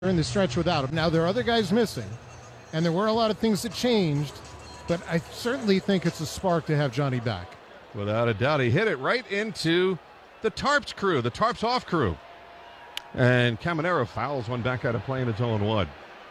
in the stretch without him. Now, there are other guys missing, and there were a lot of things that changed, but I certainly think it's a spark to have Johnny back. Without a doubt, he hit it right into the Tarps crew, the Tarps off crew. And Caminero fouls one back out of play, and it's 0-1.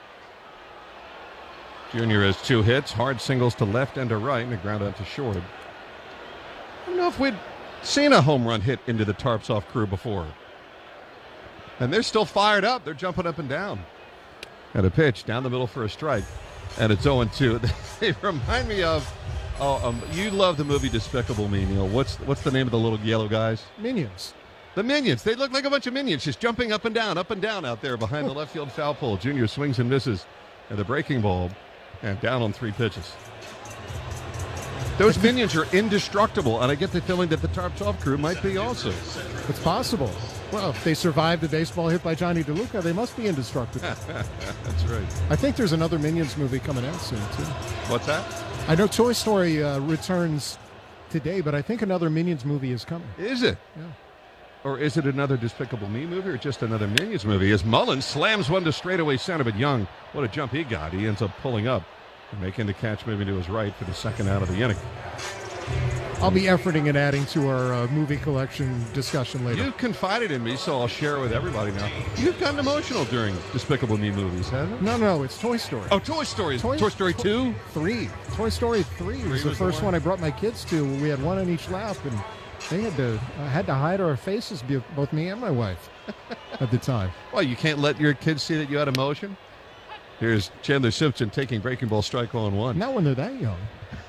Junior has 2 hits, hard singles to left and to right, and a ground out to short. I don't know if we'd seen a home run hit into the Tarps off crew before. And they're still fired up. They're jumping up and down. And a pitch down the middle for a strike. And it's 0-2. They remind me of, you love the movie Despicable Me, Neil. What's the name of the little yellow guys? Minions. The Minions. They look like a bunch of minions just jumping up and down out there behind the left field foul pole. Junior swings and misses at the breaking ball and down on 3 pitches. Those minions are indestructible, and I get the feeling that the Tarps off crew might be also. It's possible. Well, if they survived a baseball hit by Johnny DeLuca, they must be indestructible. That's right. I think there's another Minions movie coming out soon, too. What's that? I know Toy Story returns today, but I think another Minions movie is coming. Is it? Yeah. Or is it another Despicable Me movie or just another Minions movie? As Mullins slams one to straightaway center, but Young, what a jump he got. He ends up pulling up and making the catch maybe to his right for the second out of the inning. I'll be efforting and adding to our movie collection discussion later. You confided in me, so I'll share it with everybody now. You've gotten emotional during Despicable Me movies, haven't you? No, it's Toy Story. Oh, Toy Story. Toy Story 2? 3. Toy Story 3 was the first one I brought my kids to. We had one on each lap, and they had to hide our faces, both me and my wife, at the time. Well, you can't let your kids see that you had emotion? Here's Chandler Simpson taking breaking ball strike 0-1. Not when they're that young.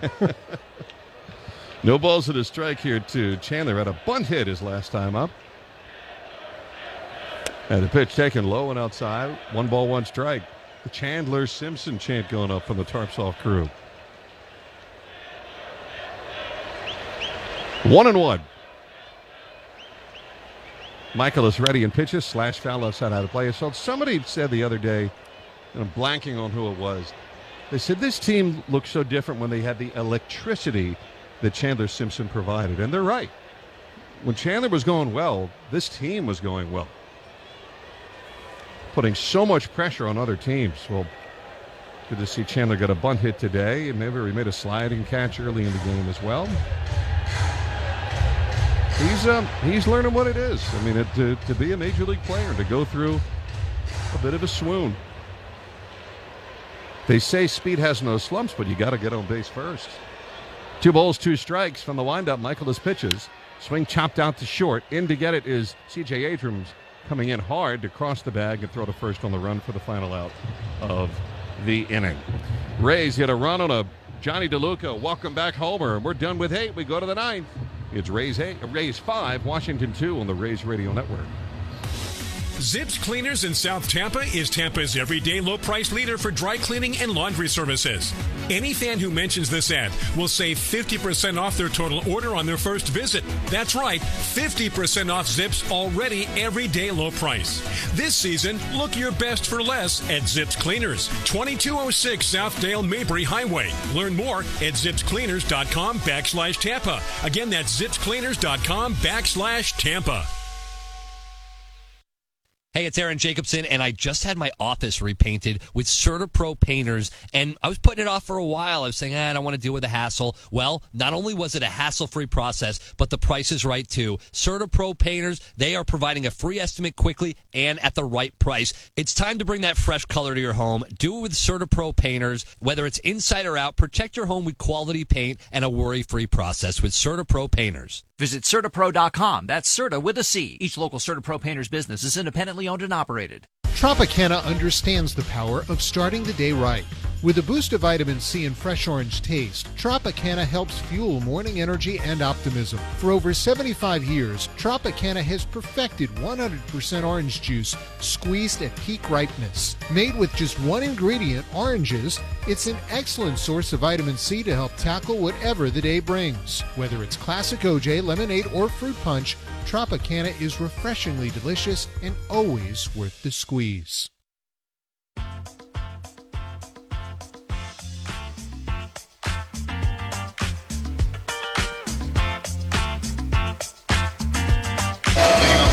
No balls at a strike here to Chandler. Had a bunt hit his last time up. And the pitch taken low and outside. 1 ball, 1 strike. The Chandler Simpson chant going up from the Tarps off crew. 1-1. Michael is ready and pitches. Slash foul outside out of play. So somebody said the other day, and I'm blanking on who it was, they said this team looked so different when they had the electricity that Chandler Simpson provided. And they're right. When Chandler was going well, this team was going well. Putting so much pressure on other teams. Well, good to see Chandler get a bunt hit today, and maybe he made a sliding catch early in the game as well. He's learning what it is. I mean, to be a major league player, to go through a bit of a swoon. They say speed has no slumps, but you got to get on base first. 2 balls, 2 strikes from the windup. Michaelis pitches. Swing chopped out to short. In to get it is C.J. Abrams, coming in hard to cross the bag and throw to first on the run for the final out of the inning. Rays get a run on a Johnny DeLuca welcome back homer, and we're done with 8. We go to the 9th. It's Rays 5, Washington 2 on the Rays Radio Network. Zips Cleaners in South Tampa is Tampa's everyday low price leader for dry cleaning and laundry services. Any fan who mentions this ad will save 50% off their total order on their first visit. That's right, 50% off Zips already everyday low price. This season, look your best for less at Zips Cleaners, 2206 South Dale Mabry Highway. Learn more at zipscleaners.com/Tampa. Again, that's zipscleaners.com/Tampa. Hey, it's Aaron Jacobson, and I just had my office repainted with CertaPro painters, and I was putting it off for a while. I was saying, I don't want to deal with the hassle. Well, not only was it a hassle-free process, but the price is right, too. CertaPro painters, they are providing a free estimate quickly and at the right price. It's time to bring that fresh color to your home. Do it with CertaPro painters. Whether it's inside or out, protect your home with quality paint and a worry-free process with CertaPro painters. Visit CertaPro.com. That's Certa with a C. Each local CertaPro painter's business is independently owned and operated. Tropicana understands the power of starting the day right. With a boost of vitamin C and fresh orange taste, Tropicana helps fuel morning energy and optimism. For over 75 years, Tropicana has perfected 100% orange juice squeezed at peak ripeness. Made with just one ingredient, oranges, it's an excellent source of vitamin C to help tackle whatever the day brings. Whether it's classic OJ, lemonade, or fruit punch, Tropicana is refreshingly delicious and always worth the squeeze.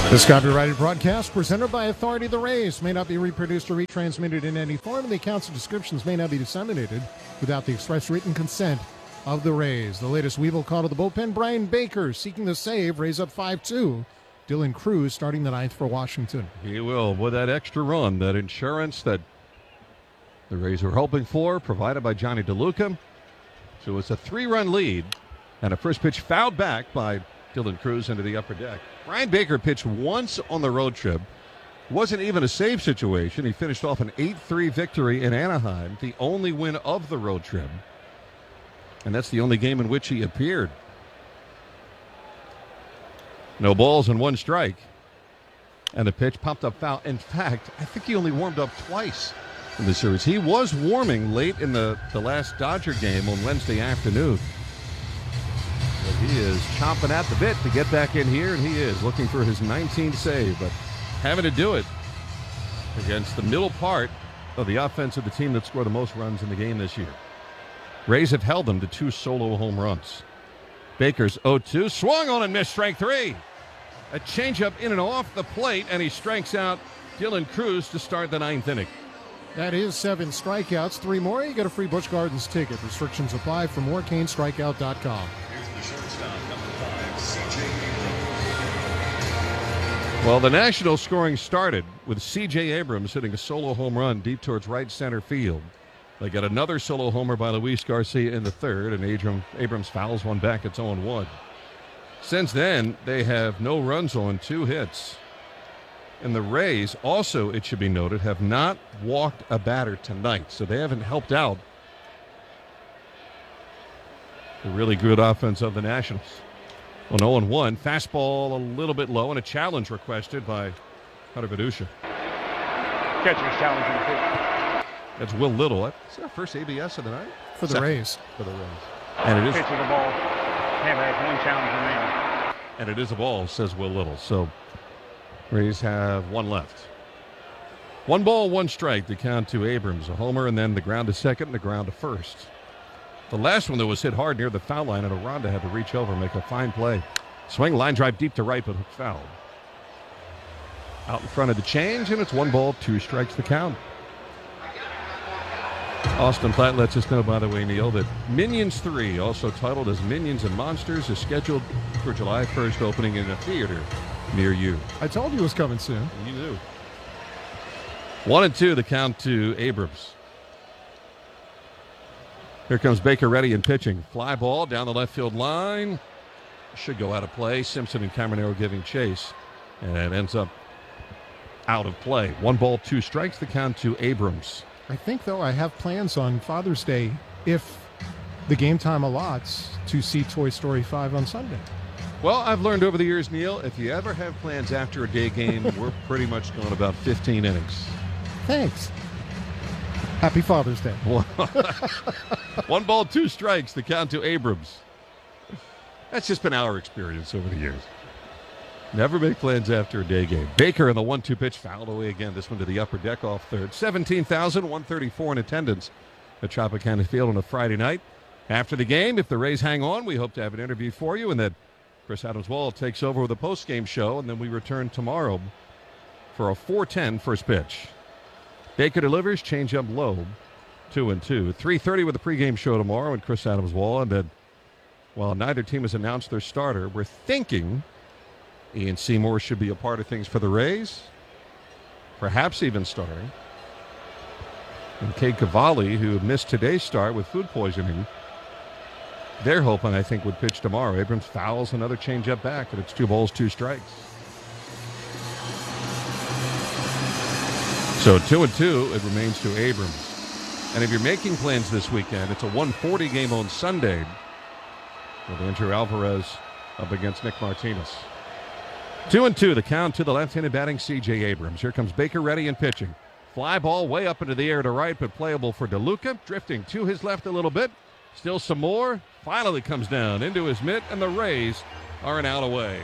This copyrighted broadcast presented by Authority of the Rays may not be reproduced or retransmitted in any form, and the accounts and descriptions may not be disseminated without the express written consent of the Rays. The latest Weevil call to the bullpen, Brian Baker seeking the save, Rays up 5-2. Dylan Cruz starting the ninth for Washington. He will, with that extra run, that insurance that the Rays were hoping for, provided by Johnny DeLuca. So it's a 3-run lead, and a first pitch fouled back by Dylan Cruz into the upper deck. Brian Baker pitched once on the road trip. Wasn't even a save situation. He finished off an 8-3 victory in Anaheim, the only win of the road trip. And that's the only game in which he appeared. No balls and 1 strike. And the pitch popped up foul. In fact, I think he only warmed up twice in the series. He was warming late in the last Dodger game on Wednesday afternoon. But he is chomping at the bit to get back in here, and he is looking for his 19th save, but having to do it against the middle part of the offense of the team that scored the most runs in the game this year. Rays have held them to 2 solo home runs. Baker's 0-2, swung on and missed, strike 3. A changeup in and off the plate, and he strikes out Dylan Cruz to start the 9th inning. That is 7 strikeouts. 3 more, you get a free Busch Gardens ticket. Restrictions apply. For more, CaneStrikeout.com. Well, the National scoring started with C.J. Abrams hitting a solo home run deep towards right center field. They got another solo homer by Luis Garcia in the 3rd, and Abrams fouls one back. It's 0-1. Since then, they have no runs on 2 hits. And the Rays also, it should be noted, have not walked a batter tonight, so they haven't helped out the really good offense of the Nationals. Well, 0-1. Fastball a little bit low, and a challenge requested by Hunter Veducia. Catcher's challenge. That's Will Little. Is that our first ABS of the night? For the Rays. For the Rays. And it is. Pitching the ball. Have 1 challenge remaining. And it is a ball, says Will Little. So Rays have 1 left. 1 ball, 1 strike to count to Abrams. A homer, and then the ground to second and the ground to first. The last one that was hit hard near the foul line, and Aranda had to reach over and make a fine play. Swing, line drive deep to right, but fouled. Out in front of the change, and it's 1 ball, 2 strikes the count. Austin Platt lets us know, by the way, Neil, that Minions 3, also titled as Minions and Monsters, is scheduled for July 1st, opening in a theater near you. I told you it was coming soon. You knew. 1-2, the count to Abrams. Here comes Baker ready and pitching. Fly ball down the left field line. Should go out of play. Simpson and Caminero giving chase. And it ends up out of play. 1 ball, 2 strikes, the count to Abrams. I think, though, I have plans on Father's Day, if the game time allots, to see Toy Story 5 on Sunday. Well, I've learned over the years, Neil, if you ever have plans after a day game, we're pretty much going about 15 innings. Thanks. Happy Father's Day. 1 ball, 2 strikes, the count to Abrams. That's just been our experience over the years. Never make plans after a day game. Baker in the 1-2 pitch, fouled away again. This one to the upper deck off third. 17,134 in attendance at Tropicana Field on a Friday night. After the game, if the Rays hang on, we hope to have an interview for you, and then Chris Adams-Wall takes over with a post-game show, and then we return tomorrow for a 4:10 first pitch. Baker delivers, changeup low, 2-2. 3:30 with the pregame show tomorrow, and Chris Adams-Wall. And then, while neither team has announced their starter, we're thinking Ian Seymour should be a part of things for the Rays, perhaps even starting. And Cade Cavalli, who missed today's start with food poisoning, they're hoping, I think, would pitch tomorrow. Abrams fouls another changeup back, and it's 2 balls, 2 strikes. So 2-2, it remains to Abrams. And if you're making plans this weekend, it's a 1:40 game on Sunday with Andrew Alvarez up against Nick Martinez. 2-2, the count to the left-handed batting C.J. Abrams. Here comes Baker ready and pitching. Fly ball way up into the air to right, but playable for DeLuca. Drifting to his left a little bit. Still some more. Finally comes down into his mitt, and the Rays are an out away.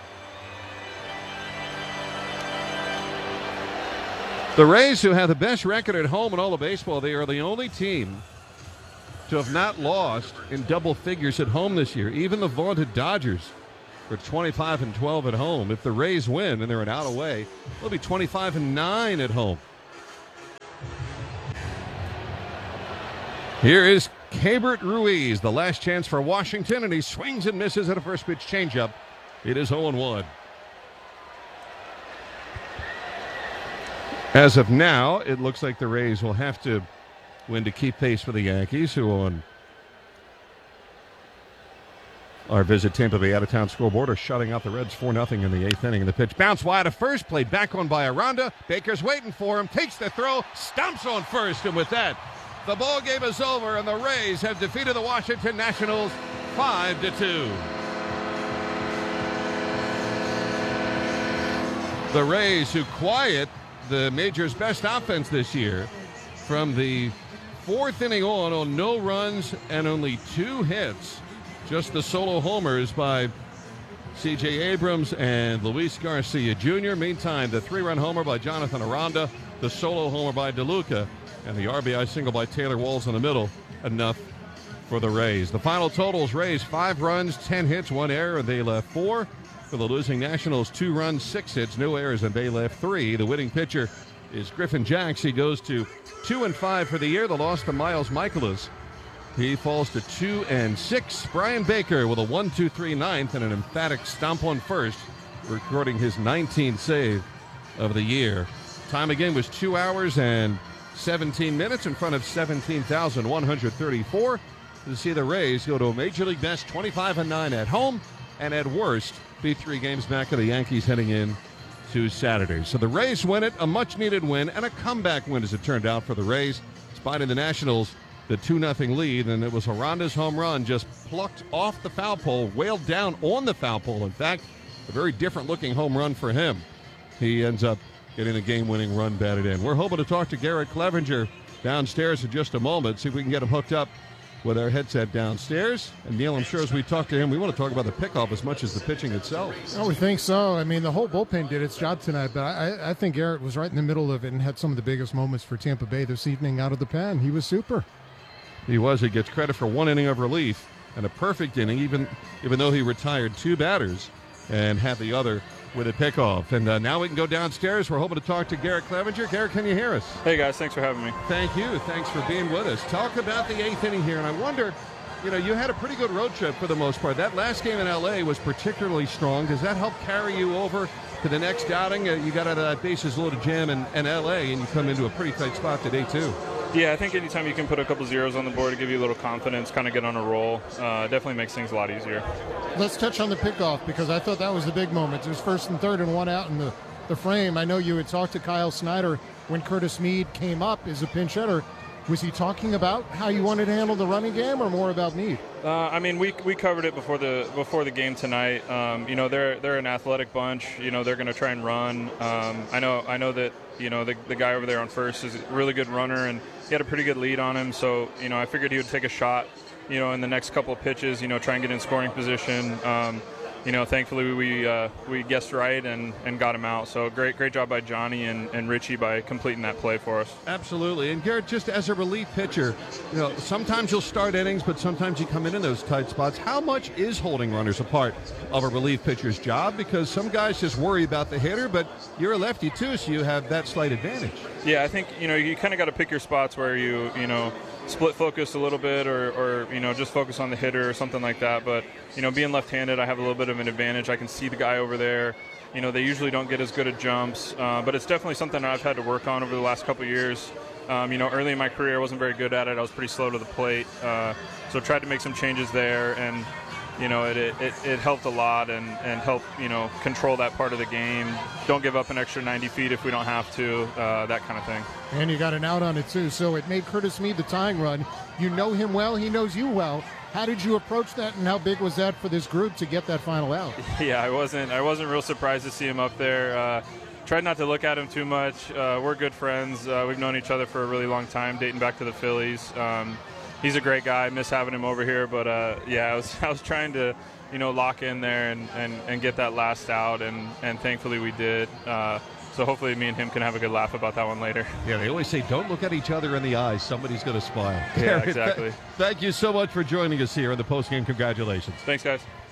The Rays, who have the best record at home in all of baseball, they are the only team to have not lost in double figures at home this year. Even the vaunted Dodgers They're 25-12 at home. If the Rays win and they're an out away, they'll be 25-9 at home. Here is Keibert Ruiz, the last chance for Washington, and he swings and misses at a first pitch changeup. It is 0-1. As of now, it looks like the Rays will have to win to keep pace with the Yankees, who on our Visit Tampa Bay out-of-town scoreboard are shutting out the Reds 4-0 in the 8th inning. The pitch bounced wide of first, played back on by Aranda. Baker's waiting for him, takes the throw, stomps on first, and with that, the ball game is over, and the Rays have defeated the Washington Nationals 5-2. The Rays, who quiet the major's best offense this year, from the 4th inning on no runs and only 2 hits. Just the solo homers by C.J. Abrams and Luis Garcia Jr. Meantime, the 3-run homer by Jonathan Aranda, the solo homer by DeLuca, and the RBI single by Taylor Walls in the middle, enough for the Rays. The final totals: Rays 5 runs, 10 hits, 1 error, and they left 4. For the losing Nationals, 2 runs, 6 hits, no errors, and they left 3. The winning pitcher is Griffin Jacks. He goes to 2-5 for the year. The loss to Miles Michaelis, he falls to 2-6. Brian Baker with a 1-2-3 ninth and an emphatic stomp on first, recording his 19th save of the year. Time again was 2 hours and 17 minutes in front of 17,134 to see the Rays go to a Major League best 25-9 at home, and at worst be 3 games back of the Yankees heading in to Saturday. So the Rays win it, a much-needed win, and a comeback win as it turned out for the Rays, despite the Nationals the 2-0 lead, and it was Aranda's home run just plucked off the foul pole, wailed down on the foul pole. In fact, a very different-looking home run for him. He ends up getting the game-winning run batted in. We're hoping to talk to Garrett Clevenger downstairs in just a moment, see if we can get him hooked up with our headset downstairs. And Neil, I'm sure as we talk to him, we want to talk about the pickoff as much as the pitching itself. Oh, we think so. I mean, the whole bullpen did its job tonight, but I think Garrett was right in the middle of it and had some of the biggest moments for Tampa Bay this evening out of the pen. He was super. He was. He gets credit for 1 inning of relief and a perfect inning, even though he retired 2 batters and had the other with a pickoff. And now we can go downstairs. We're hoping to talk to Garrett Clevenger. Garrett, can you hear us? Hey, guys. Thanks for having me. Thank you. Thanks for being with us. Talk about the 8th inning here. And I wonder, you had a pretty good road trip for the most part. That last game in L.A. was particularly strong. Does that help carry you over to the next outing? You got out of that bases-loaded jam in L.A., and you come into a pretty tight spot today, too. Yeah, I think anytime you can put a couple zeros on the board to give you a little confidence, kind of get on a roll, definitely makes things a lot easier. Let's touch on the pickoff, because I thought that was the big moment. It was 1st and 3rd and 1 out in the frame. I know you had talked to Kyle Snyder when Curtis Mead came up as a pinch hitter. Was he talking about how you wanted to handle the running game, or more about Mead? I mean, we covered it before the game tonight. They're an athletic bunch. They're going to try and run. I know that the guy over there on first is a really good runner, and he had a pretty good lead on him. So I figured he would take a shot, in the next couple of pitches. Try and get in scoring position. Thankfully we guessed right and got him out. So great job by Johnny and Richie by completing that play for us. Absolutely. And Garrett, just as a relief pitcher, sometimes you'll start innings, but sometimes you come in those tight spots. How much is holding runners a part of a relief pitcher's job? Because some guys just worry about the hitter, but you're a lefty too, so you have that slight advantage. Yeah, I think you kind of got to pick your spots where you split focus a little bit or just focus on the hitter or something like that. But being left-handed, I have a little bit of an advantage. I can see the guy over there. They usually don't get as good at jumps, but it's definitely something I've had to work on over the last couple of years. Early in my career, I wasn't very good at it. I was pretty slow to the plate, so tried to make some changes there, and it helped a lot and helped control that part of the game. Don't give up an extra 90 feet if we don't have to, that kind of thing. And you got an out on it too, so it made Curtis Mead the tying run. You know him well, he knows you well. How did you approach that, and how big was that for this group to get that final out? Yeah, I wasn't real surprised to see him up there. Tried not to look at him too much. We're good friends. We've known each other for a really long time, dating back to the Phillies. He's a great guy. I miss having him over here, but I was trying to lock in there and get that last out, and thankfully we did. So hopefully me and him can have a good laugh about that one later. Yeah, they always say don't look at each other in the eyes. Somebody's going to smile. Yeah, exactly. Thank you so much for joining us here in the postgame. Congratulations. Thanks, guys.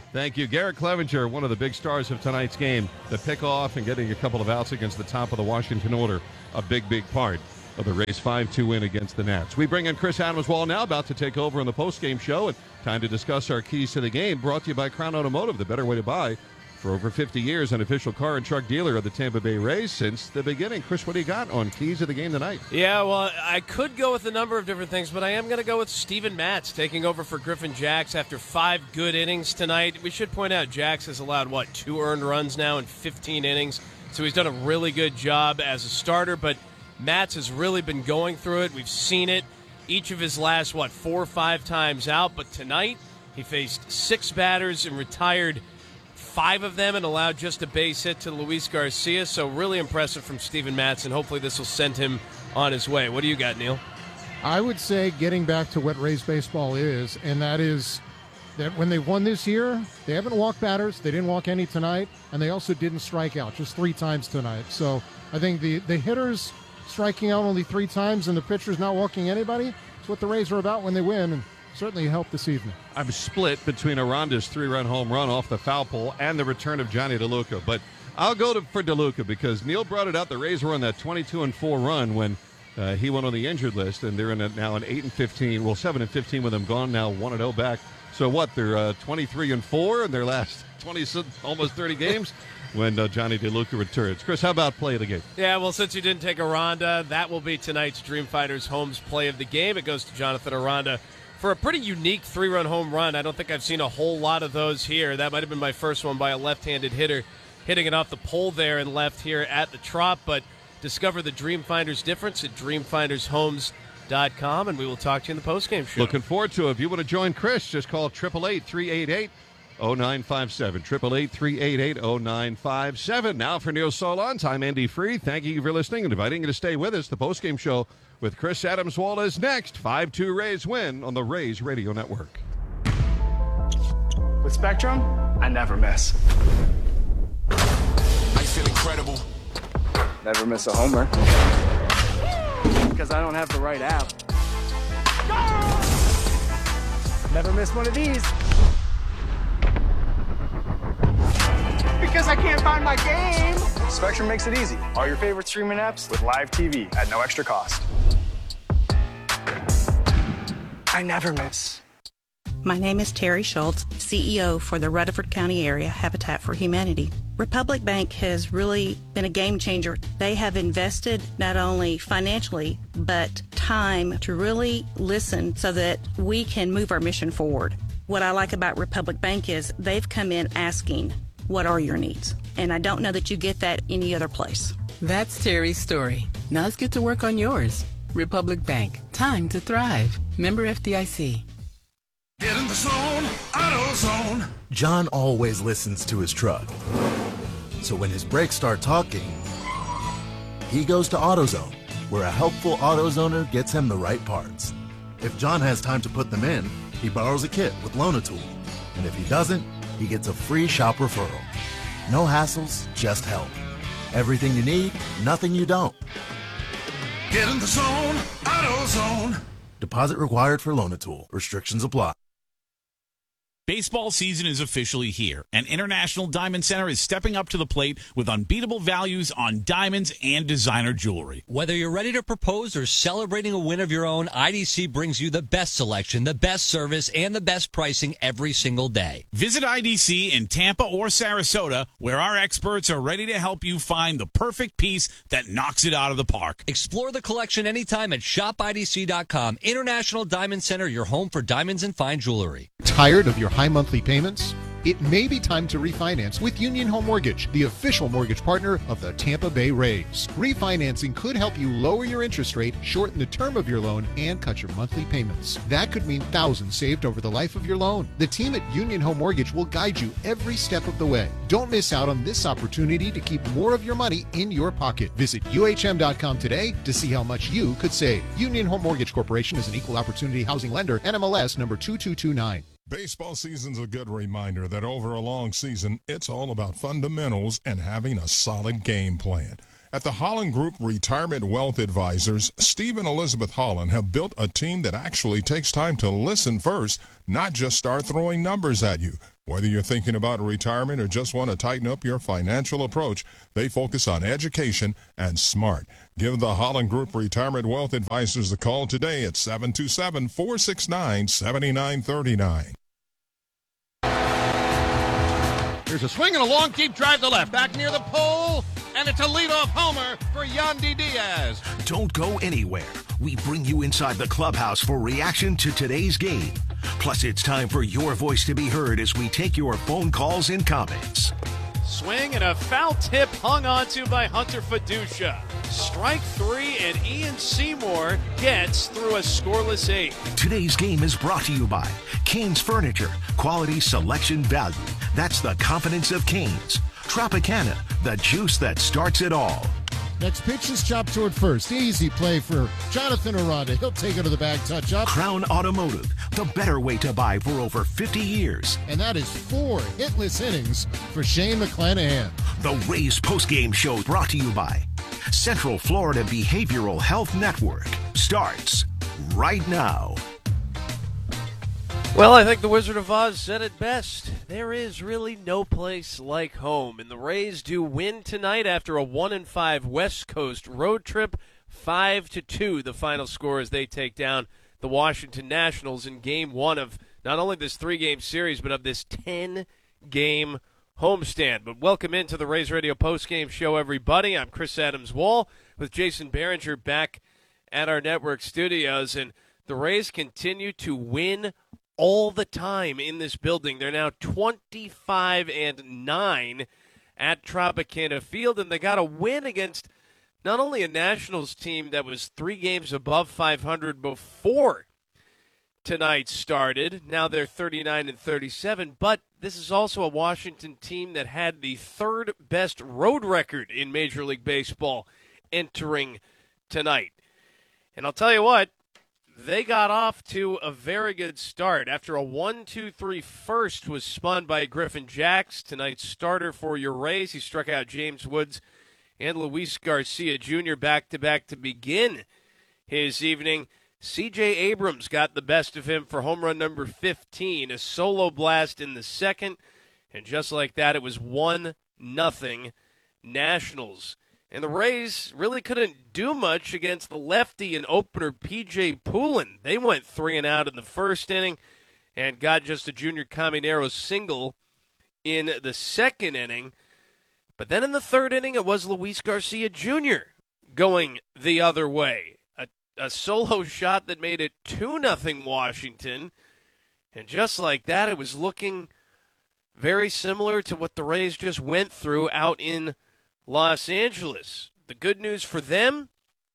Thank you. Garrett Clevenger, one of the big stars of tonight's game. The pickoff and getting a couple of outs against the top of the Washington order, a big part of the Rays' 5-2 win against the Nats. We bring in Chris Adams-Wall now, about to take over on the postgame show, and time to discuss our keys to the game, brought to you by Crown Automotive, the better way to buy. For over 50 years, an official car and truck dealer of the Tampa Bay Rays since the beginning. Chris, what do you got on keys to the game tonight? Yeah, well, I could go with a number of different things, but I am going to go with Steven Matz taking over for Griffin Jax after 5 good innings tonight. We should point out Jax has allowed, 2 earned runs now in 15 innings, so he's done a really good job as a starter, but Matz has really been going through it. We've seen it each of his last, 4 or 5 times out, but tonight he faced 6 batters and retired 5 of them and allowed just a base hit to Luis Garcia. So really impressive from Steven Matz, and hopefully this will send him on his way. What do you got, Neil? I would say getting back to what Rays baseball is, and that is that when they won this year, they haven't walked batters. They didn't walk any tonight, and they also didn't strike out, just 3 times tonight. So I think the hitters striking out only 3 times and the pitchers not walking anybody is what the Rays are about when they win, and certainly helped this evening. I'm split between Aranda's 3-run home run off the foul pole and the return of Johnny DeLuca, but I'll go for DeLuca because Neil brought it out. The Rays were on that 22-4 run when he went on the injured list, and they're now an 8-15, 7-15 with him gone now, 1-0 back. So what? They're 23-4 in their last 20, almost 30 games. When Johnny DeLuca returns. Chris, how about play of the game? Yeah, well, since you didn't take Aranda, that will be tonight's Dream Fighters Homes play of the game. It goes to Jonathan Aranda for a pretty unique 3-run home run. I don't think I've seen a whole lot of those here. That might have been my first one by a left-handed hitter, hitting it off the pole there and left here at the Trop. But discover the Dream Finders difference at dreamfindershomes.com, and we will talk to you in the postgame show. Looking forward to it. If you want to join Chris, just call 888-388-0957. 888-388-0957. Now for Neil Solondz, I'm Andy Free. Thank you for listening and inviting you to stay with us. The postgame show with Chris Adams-Wall is next. 5-2 Rays win on the Rays Radio Network. With Spectrum, I never miss. I feel incredible. Never miss a homer. Because I don't have the right app. Never miss one of these. Because I can't find my game. Spectrum makes it easy. All your favorite streaming apps with live TV at no extra cost. I never miss. My name is Terry Schultz, CEO for the Rutherford County Area Habitat for Humanity. Republic Bank has really been a game changer. They have invested not only financially, but time to really listen so that we can move our mission forward. What I like about Republic Bank is they've come in asking, what are your needs? And I don't know that you get that any other place. That's Terry's story. Now let's get to work on yours. Republic Bank. Time to thrive. Member FDIC. Get in the zone, AutoZone. John always listens to his truck. So when his brakes start talking, he goes to AutoZone, where a helpful AutoZoner gets him the right parts. If John has time to put them in, he borrows a kit with Loan-A-Tool. And if he doesn't, he gets a free shop referral. No hassles, just help. Everything you need, nothing you don't. Get in the zone, AutoZone. Deposit required for Loan-A-Tool. Restrictions apply. Baseball season is officially here, and International Diamond Center is stepping up to the plate with unbeatable values on diamonds and designer jewelry. Whether you're ready to propose or celebrating a win of your own, IDC brings you the best selection, the best service, and the best pricing every single day. Visit IDC in Tampa or Sarasota, where our experts are ready to help you find the perfect piece that knocks it out of the park. Explore the collection anytime at shopidc.com. International Diamond Center, your home for diamonds and fine jewelry. Tired of your high monthly payments? It may be time to refinance with Union Home Mortgage, the official mortgage partner of the Tampa Bay Rays. Refinancing could help you lower your interest rate, shorten the term of your loan, and cut your monthly payments. That could mean thousands saved over the life of your loan. The team at Union Home Mortgage will guide you every step of the way. Don't miss out on this opportunity to keep more of your money in your pocket. Visit UHM.com today to see how much you could save. Union Home Mortgage Corporation is an equal opportunity housing lender, NMLS number 2229. Baseball season's a good reminder that over a long season, it's all about fundamentals and having a solid game plan. At the Holland Group Retirement Wealth Advisors, Steve and Elizabeth Holland have built a team that actually takes time to listen first, not just start throwing numbers at you. Whether you're thinking about retirement or just want to tighten up your financial approach, they focus on education and smart. Give the Holland Group Retirement Wealth Advisors a call today at 727-469-7939. Here's a swing and a long, deep drive to left. Back near the pole, and it's a leadoff homer for Yandy Diaz. Don't go anywhere. We bring you inside the clubhouse for reaction to today's game. Plus, it's time for your voice to be heard as we take your phone calls and comments. Swing and a foul tip hung onto by Hunter Fiducia. Strike three, and Ian Seymour gets through a scoreless eighth. Today's game is brought to you by Canes Furniture. Quality, selection, value. That's the confidence of Canes. Tropicana, the juice that starts it all. Next pitch is chopped toward first. Easy play for Jonathan Aranda. He'll take it to the bag, touch up. Crown Automotive, the better way to buy for over 50 years. And that is 4 hitless innings for Shane McClanahan. The Rays postgame show brought to you by Central Florida Behavioral Health Network starts right now. Well, I think the Wizard of Oz said it best. There is really no place like home, and the Rays do win tonight after a 1-5 West Coast road trip. 5-2, the final score as they take down the Washington Nationals in Game 1 of not only this 3-game series, but of this 10-game homestand. But welcome into the Rays Radio postgame show, everybody. I'm Chris Adams-Wall with Jason Behringer back at our network studios, and the Rays continue to win all the time in this building. They're now 25-9 at Tropicana Field, and they got a win against not only a Nationals team that was 3 games above 500 before tonight started. Now they're 39-37, but this is also a Washington team that had the 3rd best road record in Major League Baseball entering tonight. And I'll tell you what, they got off to a very good start. After a 1-2-3 first was spun by Griffin Jacks, tonight's starter for your Rays. He struck out James Woods and Luis Garcia Jr. back-to-back to begin his evening. C.J. Abrams got the best of him for home run number 15, a solo blast in the second, and just like that, it was 1-0 Nationals. And the Rays really couldn't do much against the lefty and opener P.J. Poulin. They went 3 and out in the first inning and got just a Junior Caminero single in the second inning. But then in the third inning, it was Luis Garcia Jr. going the other way. A solo shot that made it 2-0 Washington. And just like that, it was looking very similar to what the Rays just went through out in Los Angeles. The good news for them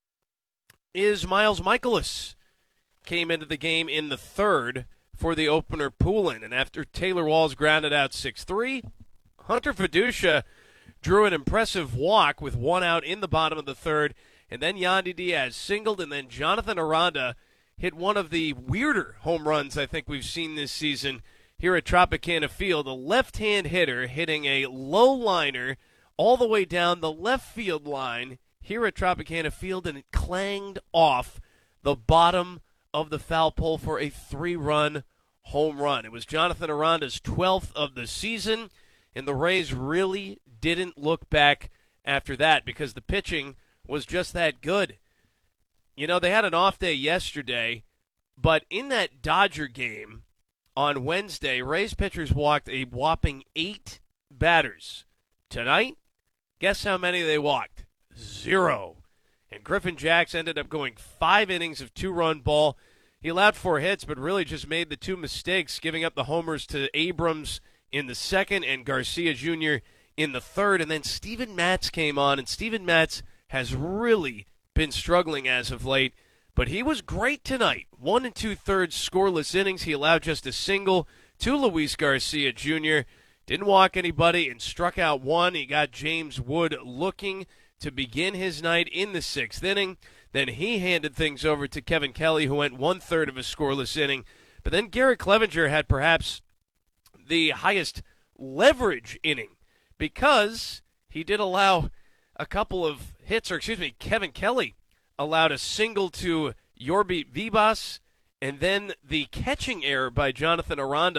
is Miles Michaelis came into the game in the third for the opener Poulin. And after Taylor Walls grounded out 6-3, Hunter Fiducia drew an impressive walk with 1 out in the bottom of the third. And then Yandy Diaz singled, and then Jonathan Aranda hit one of the weirder home runs I think we've seen this season here at Tropicana Field. A left-hand hitter hitting a low liner all the way down the left field line here at Tropicana Field, and it clanged off the bottom of the foul pole for a 3-run home run. It was Jonathan Aranda's 12th of the season, and the Rays really didn't look back after that because the pitching was just that good. You know, they had an off day yesterday, but in that Dodger game on Wednesday, Rays pitchers walked a whopping 8 batters. Tonight, guess how many they walked? 0. And Griffin Jacks ended up going 5 innings of 2-run ball. He allowed 4 hits, but really just made the 2 mistakes, giving up the homers to Abrams in the second and Garcia Jr. in the third. And then Steven Matz came on, and Steven Matz has really been struggling as of late, but he was great tonight. 1 2/3 scoreless innings. He allowed just a single to Luis Garcia Jr., didn't walk anybody, and struck out 1. He got James Wood looking to begin his night in the 6th inning. Then he handed things over to Kevin Kelly, who went 1/3 of a scoreless inning. But then Garrett Clevenger had perhaps the highest leverage inning because he did allow a couple of hits, Kevin Kelly allowed a single to Yorby Vivas, and then the catching error by Jonathan Aranda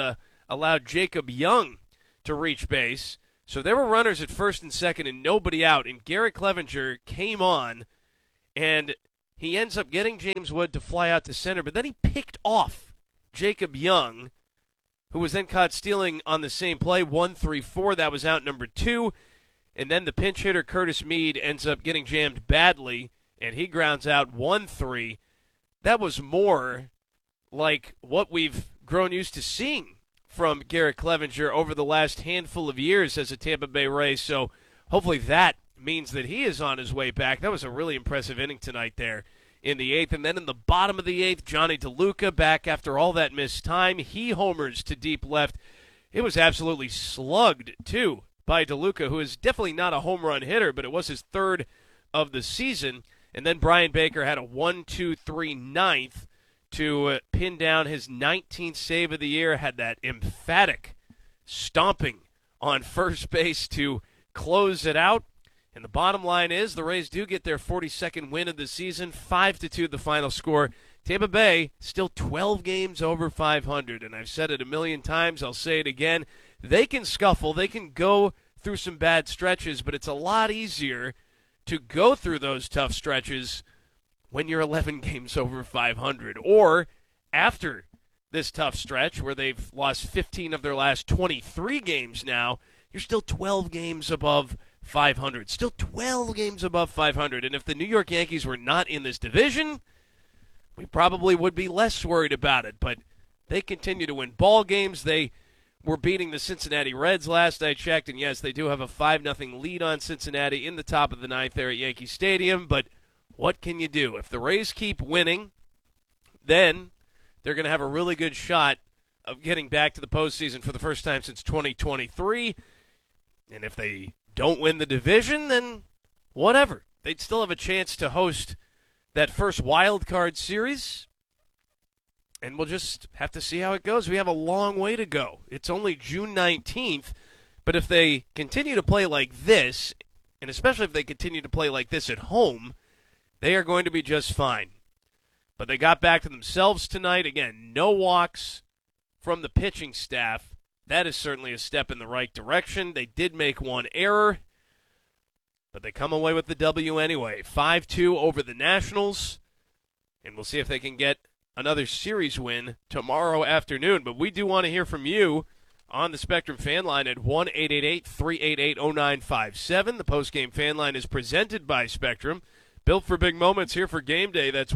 allowed Jacob Young to reach base. So there were runners at first and second and nobody out, and Garrett Clevenger came on, and he ends up getting James Wood to fly out to center, but then he picked off Jacob Young, who was then caught stealing on the same play, 1-3-4. That was out number 2. And then the pinch hitter, Curtis Mead, ends up getting jammed badly, and he grounds out 1-3. That was more like what we've grown used to seeing from Garrett Clevenger over the last handful of years as a Tampa Bay Ray. So hopefully that means that he is on his way back. That was a really impressive inning tonight there in the 8th. And then in the bottom of the 8th, Johnny DeLuca back after all that missed time. He homers to deep left. It was absolutely slugged, too, by DeLuca, who is definitely not a home run hitter, but it was his 3rd of the season. And then Brian Baker had a 1-2-3 ninth to pin down his 19th save of the year, had that emphatic stomping on first base to close it out. And the bottom line is the Rays do get their 42nd win of the season, 5-2 the final score. Tampa Bay still 12 games over 500, and I've said it a million times, I'll say it again. They can scuffle, they can go through some bad stretches, but it's a lot easier to go through those tough stretches when you're 11 games over 500, or after this tough stretch where they've lost 15 of their last 23 games now, you're still 12 games above 500. Still 12 games above 500. And if the New York Yankees were not in this division, we probably would be less worried about it. But they continue to win ball games. They were beating the Cincinnati Reds last I checked, and yes, they do have a 5-0 lead on Cincinnati in the top of the 9th there at Yankee Stadium, but what can you do? If the Rays keep winning, then they're going to have a really good shot of getting back to the postseason for the first time since 2023. And if they don't win the division, then whatever. They'd still have a chance to host that first wild card series. And we'll just have to see how it goes. We have a long way to go. It's only June 19th. But if they continue to play like this, and especially if they continue to play like this at home, they are going to be just fine. But they got back to themselves tonight. Again, no walks from the pitching staff. That is certainly a step in the right direction. They did make one error, but they come away with the W anyway. 5-2 over the Nationals. And we'll see if they can get another series win tomorrow afternoon. But we do want to hear from you on the Spectrum fan line at 1-888-388-0957. The postgame fan line is presented by Spectrum. Built for big moments, here for game day. That's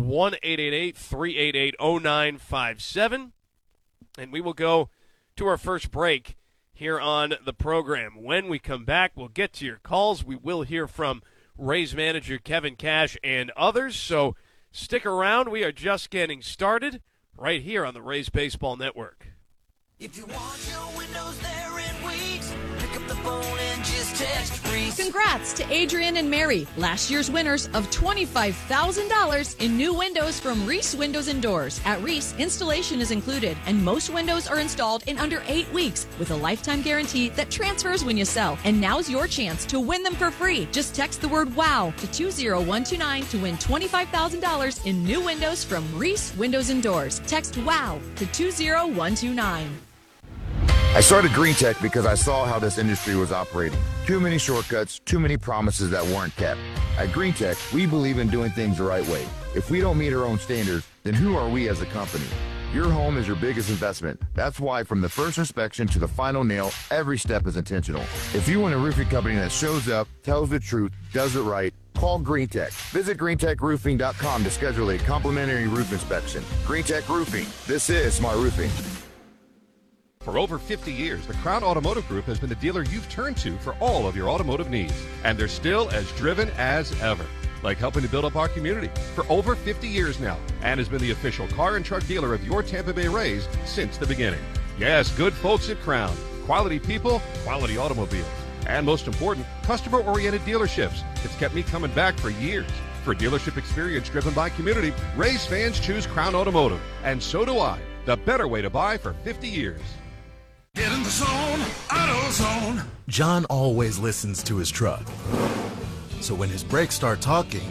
1-888-388-0957. And we will go to our first break here on the program. When we come back, we'll get to your calls. We will hear from Rays manager Kevin Cash and others. So stick around. We are just getting started right here on the Rays Baseball Network. If you want your windows there in weeks, pick up the phone and just text Reese. Congrats to Adrian and Mary, last year's winners of $25,000 in new windows from Reese Windows and Doors. At Reese, installation is included, and most windows are installed in under 8 weeks with a lifetime guarantee that transfers when you sell. And now's your chance to win them for free. Just text the word WOW to 20129 to win $25,000 in new windows from Reese Windows and Doors. Text WOW to 20129. I started Green Tech because I saw how this industry was operating. Too many shortcuts, too many promises that weren't kept. At Green Tech, we believe in doing things the right way. If we don't meet our own standards, then who are we as a company? Your home is your biggest investment. That's why from the first inspection to the final nail, every step is intentional. If you want a roofing company that shows up, tells the truth, does it right, call Green Tech. Visit greentechroofing.com to schedule a complimentary roof inspection. Green Tech Roofing. This is smart roofing. For over 50 years, the Crown Automotive Group has been the dealer you've turned to for all of your automotive needs. And they're still as driven as ever, like helping to build up our community for over 50 years now, and has been the official car and truck dealer of your Tampa Bay Rays since the beginning. Yes, good folks at Crown. Quality people, quality automobiles. And most important, customer-oriented dealerships. It's kept me coming back for years. For dealership experience driven by community, Rays fans choose Crown Automotive. And so do I. The better way to buy for 50 years. Get in the zone, AutoZone. John always listens to his truck. So when his brakes start talking,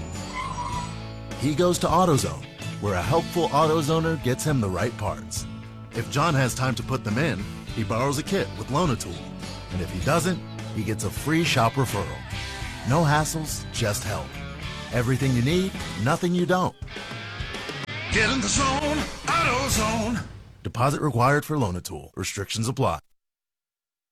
he goes to AutoZone, where a helpful AutoZoner gets him the right parts. If John has time to put them in, He borrows a kit with Loan-A-Tool, and if he doesn't, he gets a free shop referral. No hassles, just help. Everything you need, nothing you don't. Get in the zone, AutoZone. Deposit required for Loan-A-Tool. Restrictions apply.